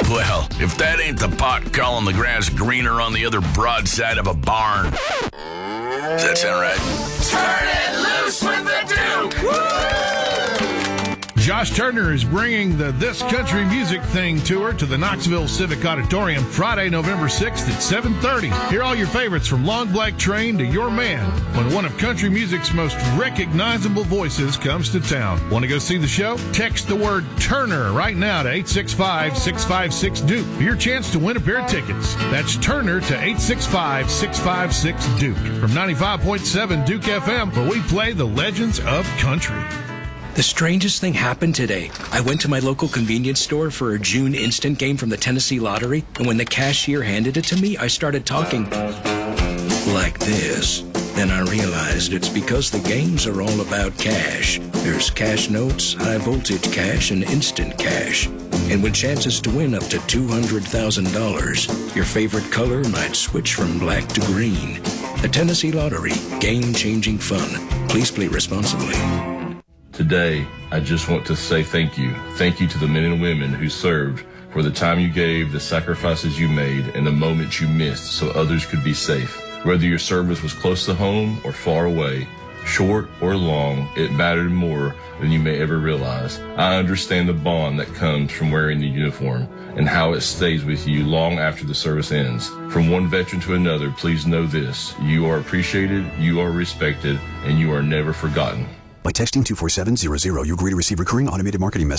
Well, if that ain't the pot calling the grass greener on the other broadside of a barn. Does that sound right? Turn it loose with the Duke! Woo! Josh Turner is bringing the This Country Music Thing tour to the Knoxville Civic Auditorium Friday, November 6th at 7:30. Hear all your favorites from Long Black Train to Your Man when one of country music's most recognizable voices comes to town. Want to go see the show? Text the word Turner right now to 865-656-DUKE for your chance to win a pair of tickets. That's Turner to 865-656-DUKE from 95.7 Duke FM, where we play the legends of country. The strangest thing happened today. I went to my local convenience store for a June instant game from the Tennessee Lottery, and when the cashier handed it to me, I started talking like this. Then I realized it's because the games are all about cash. There's cash notes, high voltage cash, and instant cash. And with chances to win up to $200,000, your favorite color might switch from black to green. The Tennessee Lottery, game-changing fun. Please play responsibly. Today, I just want to say thank you. Thank you to the men and women who served, for the time you gave, the sacrifices you made, and the moments you missed so others could be safe. Whether your service was close to home or far away, short or long, it mattered more than you may ever realize. I understand the bond that comes from wearing the uniform and how it stays with you long after the service ends. From one veteran to another, please know this: you are appreciated, you are respected, and you are never forgotten. By texting 24700, you agree to receive recurring automated marketing messages.